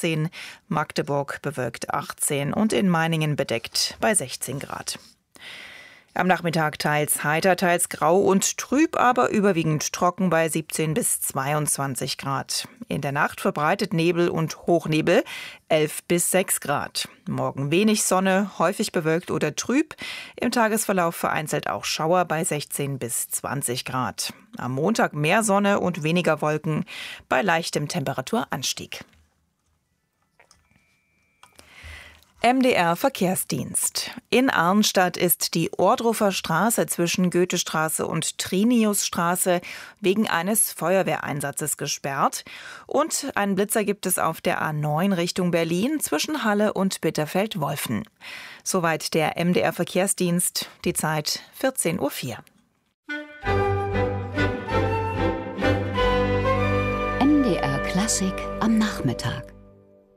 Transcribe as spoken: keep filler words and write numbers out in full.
achtzehn, Magdeburg bewölkt achtzehn und in Meiningen bedeckt bei sechzehn Grad. Am Nachmittag teils heiter, teils grau und trüb, aber überwiegend trocken bei siebzehn bis zweiundzwanzig Grad. In der Nacht verbreitet Nebel und Hochnebel, elf bis sechs Grad. Morgen wenig Sonne, häufig bewölkt oder trüb. Im Tagesverlauf vereinzelt auch Schauer bei sechzehn bis zwanzig Grad. Am Montag mehr Sonne und weniger Wolken bei leichtem Temperaturanstieg. M D R Verkehrsdienst. In Arnstadt ist die Ohrdruffer Straße zwischen Goethestraße und Triniusstraße wegen eines Feuerwehreinsatzes gesperrt. Und einen Blitzer gibt es auf der A neun Richtung Berlin zwischen Halle und Bitterfeld-Wolfen. Soweit der M D R Verkehrsdienst. Die Zeit vierzehn Uhr vier. M D R Klassik am Nachmittag.